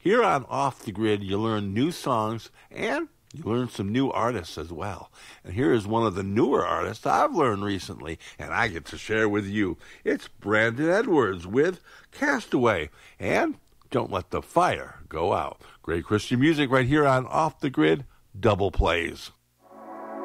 Here on Off the Grid, you learn new songs and you learn some new artists as well. And here is one of the newer artists I've learned recently, and I get to share with you. It's Brandon Edwards with Castaway. And Don't Let the Fire Go Out. Great Christian music right here on Off the Grid, double plays.